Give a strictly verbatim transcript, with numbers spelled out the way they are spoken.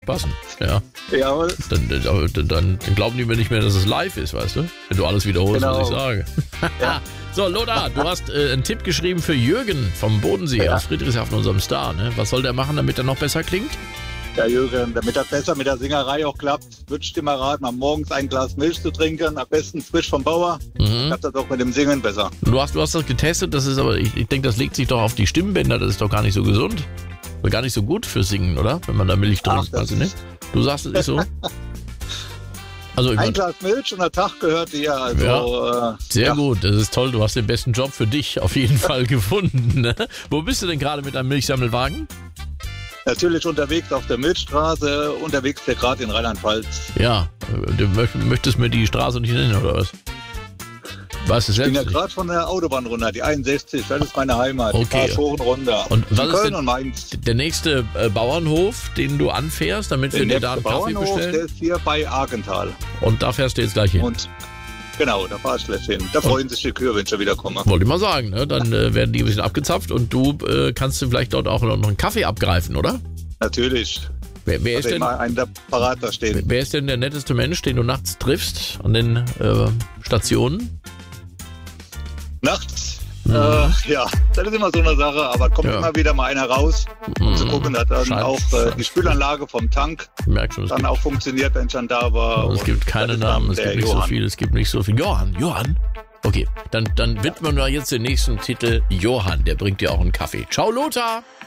aufpassen. Ja. Jawohl. Dann, dann, dann, dann glauben die mir nicht mehr, dass es live ist, weißt du? Wenn du alles wiederholst, Genau. was ich sage. Ja. So, Lothar, du hast äh, einen Tipp geschrieben für Jürgen vom Bodensee Ja. aus Friedrichshafen, unserem Star. Ne? Was soll der machen, damit er noch besser klingt? Ja, Jürgen, damit das besser mit der Singerei auch klappt, würde ich dir mal raten, am morgens ein Glas Milch zu trinken, am besten frisch vom Bauer. Mhm. Klappt das auch mit dem Singen besser. Du hast, du hast das getestet, das ist aber, ich, ich denke, das legt sich doch auf die Stimmbänder, das ist doch gar nicht so gesund. Oder gar nicht so gut für Singen, oder? Wenn man da Milch Ach, trinkt, das weißt du nicht? Du sagst, es ist so? Also, ich Ein mein, Glas Milch und der Tag gehört dir. Also, Ja. äh, sehr ja. gut, das ist toll, du hast den besten Job für dich auf jeden Fall gefunden. Ne? Wo bist du denn gerade mit deinem Milchsammelwagen? Natürlich unterwegs auf der Milchstraße, unterwegs hier gerade in Rheinland-Pfalz. Ja, du möcht- möchtest mir die Straße nicht nennen, oder was? Weißt du Ich bin ja selbst? gerade von der Autobahn runter, die einundsechzig, das ist meine Heimat. Okay. Ich fahre schon runter. Und was in ist Köln denn- und Mainz. Der nächste äh, Bauernhof, den du anfährst, damit wir dir Der da einen nächste Kaffee Bauernhof, der bestellen? ist hier bei Argenthal. Und da fährst du jetzt gleich hin. Und genau, da fahr ich gleich hin. Da freuen sich die Kühe, wenn ich schon wieder komme. Wollte ich mal sagen, ne? Dann äh, werden die ein bisschen abgezapft und du äh, kannst du vielleicht dort auch noch einen Kaffee abgreifen, oder? Natürlich. Wer, wer, ist Also denn, immer einen da parat da stehen. wer ist denn der netteste Mensch, den du nachts triffst an den äh, Stationen? Nachts, äh, ja, das ist immer so eine Sache, aber kommt Ja. immer wieder mal einer raus, um zu Mhm. gucken, dass dann Scheint- auch äh, die Spülanlage vom Tank Ich merke schon, es dann gibt, auch funktioniert, wenn ich dann da war. es Und gibt keine das ist dann Namen, es der gibt nicht so Johann. viel, es gibt nicht so viel. Johann, Johann? Okay, dann, dann widmen wir jetzt den nächsten Titel Johann, der bringt dir auch einen Kaffee. Ciao, Lothar!